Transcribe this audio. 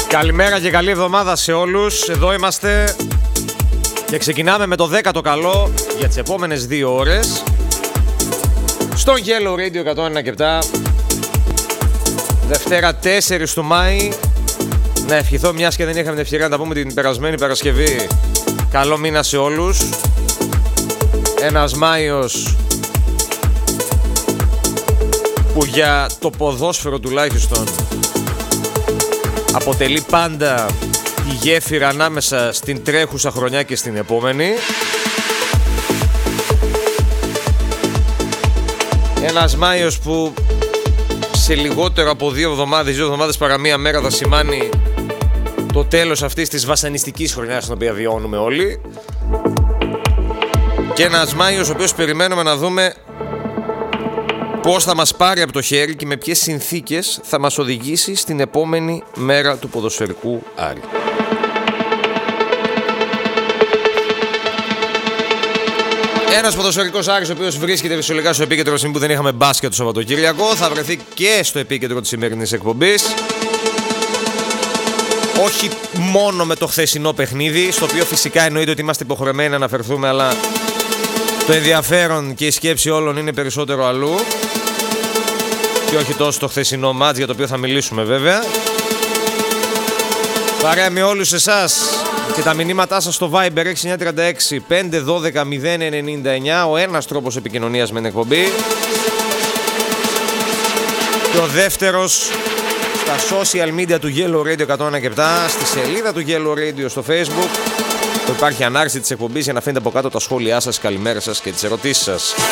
Καλημέρα και καλή εβδομάδα σε όλους. Εδώ είμαστε και ξεκινάμε με το 10ο καλό για τις επόμενες 2 ώρες στο Yellow Radio 101,7. Δευτέρα 4 του Μάη. Να ευχηθώ, μιας και δεν είχαμε την ευκαιρία να τα πούμε την περασμένη Παρασκευή, καλό μήνα σε όλους. Ένας Μάιος που για το ποδόσφαιρο τουλάχιστον αποτελεί πάντα τη γέφυρα ανάμεσα στην τρέχουσα χρονιά και στην επόμενη. Ένας Μάιος που σε λιγότερο από 2 εβδομάδες παρά μία μέρα θα σημάνει το τέλος αυτής της βασανιστικής χρονιάς την οποία βιώνουμε όλοι. Και ένας Μάιος ο οποίος περιμένουμε να δούμε πώς θα μας πάρει από το χέρι και με ποιες συνθήκες θα μας οδηγήσει στην επόμενη μέρα του ποδοσφαιρικού Άρη. Ένας ποδοσφαιρικός Άρης ο οποίος βρίσκεται φυσιολογικά στο επίκεντρο στιγμή που δεν είχαμε μπάσκετ το Σαββατοκύριακο, θα βρεθεί και στο επίκεντρο της σημερινής εκπομπής. Όχι μόνο με το χθεσινό παιχνίδι, στο οποίο φυσικά εννοείται ότι είμαστε υποχρεωμένοι να αναφερθούμε, αλλά το ενδιαφέρον και η σκέψη όλων είναι περισσότερο αλλού και όχι τόσο το χθεσινό μάτς, για το οποίο θα μιλήσουμε βέβαια. Παρέα με όλους εσάς και τα μηνύματά σας στο Viber 6936 512 099, ο ένας τρόπος επικοινωνίας με την εκπομπή. Και ο δεύτερος στα social media του Yellow Radio 101,7, στη σελίδα του Yellow Radio στο Facebook, που υπάρχει ανάρτηση της εκπομπής για να αφήνετε από κάτω τα σχόλιά σας, καλημέρα σας και τις ερωτήσεις σας.